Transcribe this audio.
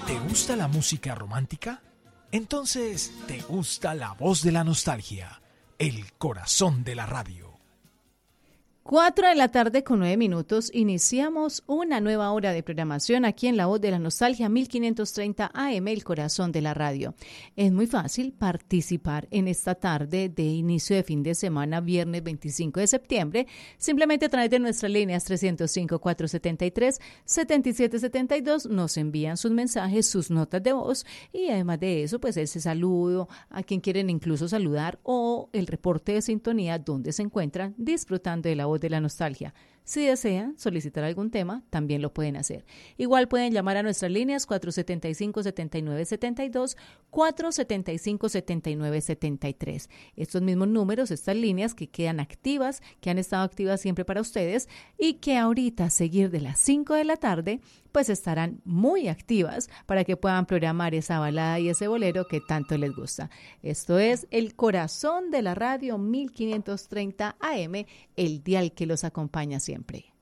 ¿Te gusta la música romántica? Entonces, ¿te gusta la voz de la nostalgia? El corazón de la radio. 4:09 p.m. Iniciamos una nueva hora de programación aquí en La Voz de la Nostalgia 1530 AM, el corazón de la radio. Es muy fácil participar en esta tarde de inicio de fin de semana, viernes 25 de septiembre, simplemente a través de nuestras líneas 305-473-7772 nos envían sus mensajes, sus notas de voz y además de eso, pues ese saludo a quien quieren incluso saludar o el reporte de sintonía donde se encuentran disfrutando de la voz de la nostalgia. Si desean solicitar algún tema, también lo pueden hacer. Igual pueden llamar a nuestras líneas 475-7972, 475-7973. Estos mismos números, estas líneas que quedan activas, que han estado activas siempre para ustedes y que ahorita a seguir de las 5 de la tarde, pues estarán muy activas para que puedan programar esa balada y ese bolero que tanto les gusta. Esto es el corazón de la radio 1530 AM, el dial que los acompaña siempre.